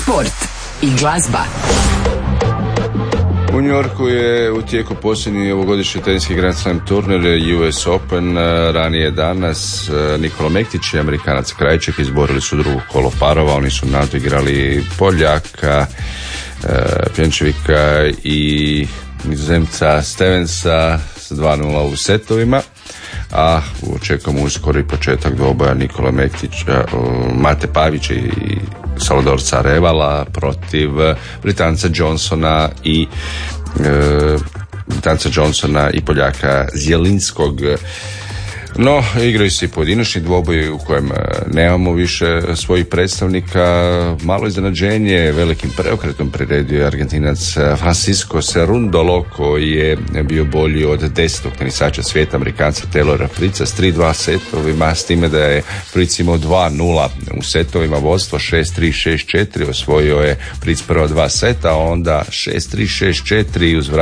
sport i glazba. U New Yorku je u tijeku posljednji ovogodišnji teniski Grand Slam turnir US Open. Ranije danas Nikola Mektić i Amerikanac Krajček izborili su drugo kolo parova. Oni su nadigrali Poljaka, Pjenčevika i Nizozemca Stevensa s 2-0 u setovima. A očekujemo uskoro i početak dvoboja Nikola Mektića, Mate Pavića i Salvadorca Revala protiv Britanca Johnsona i Poljaka Zjelinskog. No, igraju se i pojedinačni dvoboj u kojem nemamo više svojih predstavnika. Malo iznenađenje, velikim preokretom priredio je Argentinac Francisco Cerundolo, koji je bio bolji od 10. tenisača svijeta, Amerikanca Taylora Frica s 3-2 setovima, s time da je Fritz imao 2-0 u setovima, vodstvo 6-3, 6-4, osvojio je Fritz prva dva seta, onda 6-3, 6-4 uz